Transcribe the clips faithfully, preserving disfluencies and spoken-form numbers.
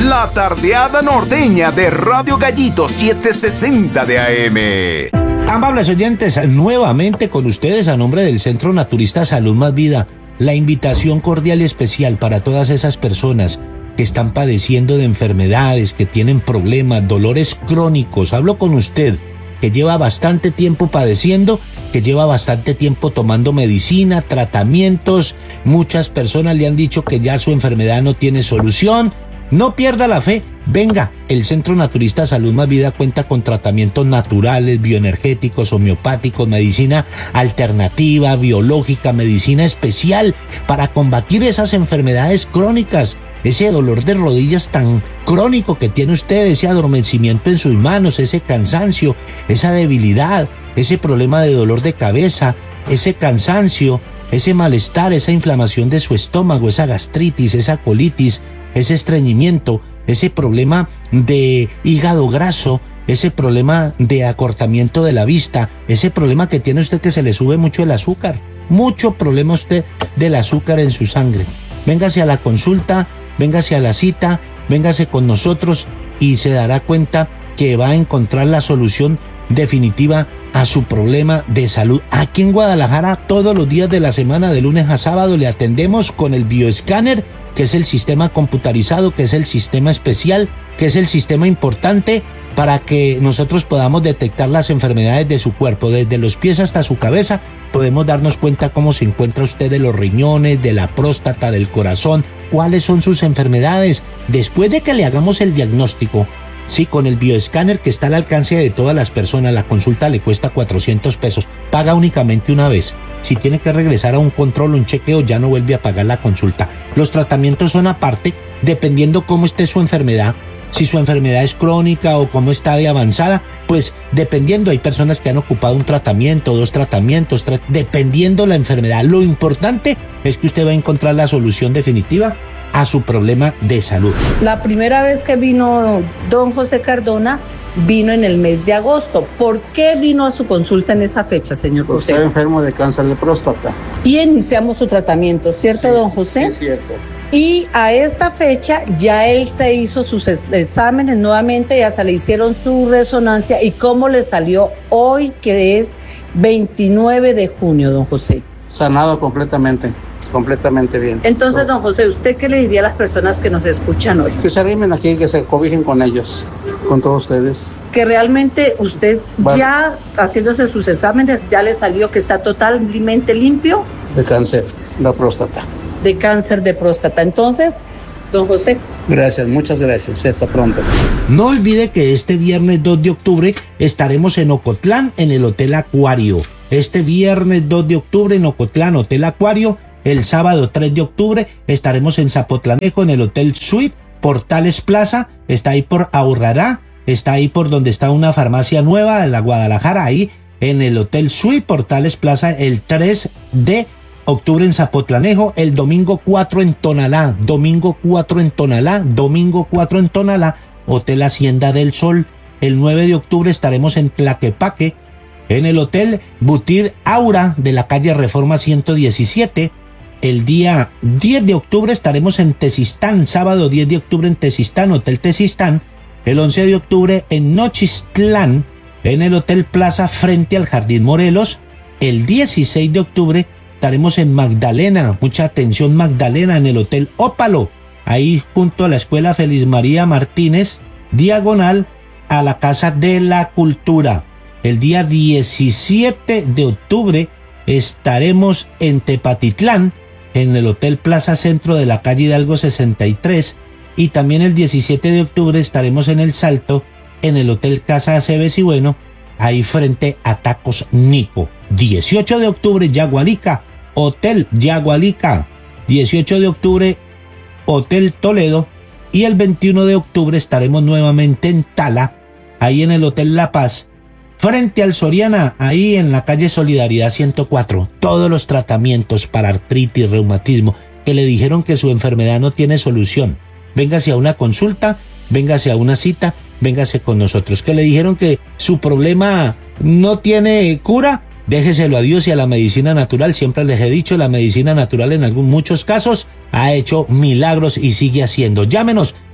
La tardeada norteña de Radio Gallito setecientos sesenta de A M. Amables oyentes, nuevamente con ustedes a nombre del Centro Naturista Salud Más Vida, la invitación cordial y especial para todas esas personas que están padeciendo de enfermedades, que tienen problemas, dolores crónicos. Hablo con usted, que lleva bastante tiempo padeciendo, que lleva bastante tiempo tomando medicina, tratamientos. Muchas personas le han dicho que ya su enfermedad no tiene solución. No pierda la fe. Venga, el Centro Naturista Salud Más Vida cuenta con tratamientos naturales, bioenergéticos, homeopáticos, medicina alternativa, biológica, medicina especial para combatir esas enfermedades crónicas. Ese dolor de rodillas tan crónico que tiene usted, ese adormecimiento en sus manos, ese cansancio, esa debilidad, ese problema de dolor de cabeza, ese cansancio, ese malestar, esa inflamación de su estómago, esa gastritis, esa colitis, ese estreñimiento, ese problema de hígado graso, ese problema de acortamiento de la vista, ese problema que tiene usted que se le sube mucho el azúcar, mucho problema usted del azúcar en su sangre. Véngase a la consulta, véngase a la cita, véngase con nosotros y se dará cuenta que va a encontrar la solución definitiva a su problema de salud. Aquí en Guadalajara, todos los días de la semana, de lunes a sábado, le atendemos con el bioescáner, que es el sistema computarizado, que es el sistema especial, que es el sistema importante para que nosotros podamos detectar las enfermedades de su cuerpo. Desde los pies hasta su cabeza podemos darnos cuenta cómo se encuentra usted de los riñones, de la próstata, del corazón, cuáles son sus enfermedades. Después de que le hagamos el diagnóstico, sí, con el bioescáner que está al alcance de todas las personas, la consulta le cuesta cuatrocientos pesos, paga únicamente una vez. Si tiene que regresar a un control o un chequeo, ya no vuelve a pagar la consulta. Los tratamientos son aparte, dependiendo cómo esté su enfermedad. Si su enfermedad es crónica o cómo está de avanzada, pues dependiendo, hay personas que han ocupado un tratamiento, dos tratamientos, tra- dependiendo la enfermedad. Lo importante es que usted va a encontrar la solución definitiva a su problema de salud. La primera vez que vino don José Cardona, vino en el mes de agosto. ¿Por qué vino a su consulta en esa fecha, señor José? Estoy enfermo de cáncer de próstata. Y iniciamos su tratamiento, ¿cierto, sí, don José? Sí, cierto. Y a esta fecha ya él se hizo sus exámenes nuevamente y hasta le hicieron su resonancia. ¿Y cómo le salió hoy, que es veintinueve de junio, don José? Sanado completamente, completamente bien. Entonces, don José, ¿usted qué le diría a las personas que nos escuchan hoy? Que se arrimen aquí, que se cobijen con ellos, con todos ustedes. Que realmente usted Vale. ya haciéndose sus exámenes, ya le salió que está totalmente limpio De cáncer, la próstata. de cáncer de próstata. Entonces, don José. Gracias, muchas gracias. Hasta pronto. No olvide que este viernes dos de octubre estaremos en Ocotlán, en el Hotel Acuario. Este viernes dos de octubre en Ocotlán, Hotel Acuario. El sábado tres de octubre estaremos en Zapotlanejo, en el Hotel Suite, Portales Plaza. Está ahí por Aurrará, está ahí por donde está una farmacia nueva en la Guadalajara, ahí en el Hotel Suite, Portales Plaza, el tres de octubre en Zapotlanejo, el domingo cuatro en Tonalá, domingo cuatro en Tonalá, domingo cuatro en Tonalá, Hotel Hacienda del Sol. El nueve de octubre estaremos en Tlaquepaque, en el Hotel Butir Aura de la calle Reforma ciento diecisiete. El día diez de octubre estaremos en Tezistán, sábado diez de octubre en Tezistán, Hotel Tezistán. El once de octubre en Nochistlán, en el Hotel Plaza frente al Jardín Morelos. El dieciséis de octubre estaremos en Magdalena, mucha atención Magdalena, en el Hotel Ópalo, ahí junto a la Escuela Feliz María Martínez, diagonal a la Casa de la Cultura. El día diecisiete de octubre estaremos en Tepatitlán, en el Hotel Plaza Centro de la calle Hidalgo sesenta y tres, y también el diecisiete de octubre estaremos en El Salto, en el Hotel Casa Aceves y Bueno, ahí frente a Tacos Nico. dieciocho de octubre, Yagualica, Hotel Yagualica. dieciocho de octubre, Hotel Toledo. Y el veintiuno de octubre estaremos nuevamente en Tala, ahí en el Hotel La Paz, frente al Soriana, ahí en la calle Solidaridad ciento cuatro. Todos los tratamientos para artritis, reumatismo, que le dijeron que su enfermedad no tiene solución. Véngase a una consulta, véngase a una cita, véngase con nosotros. Que le dijeron que su problema no tiene cura, déjeselo a Dios y a la medicina natural. Siempre les he dicho, la medicina natural en algún, muchos casos ha hecho milagros y sigue haciendo. Llámenos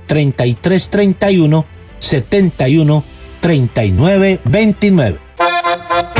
treinta y tres treinta y uno setenta y uno treinta y nueve veintinueve.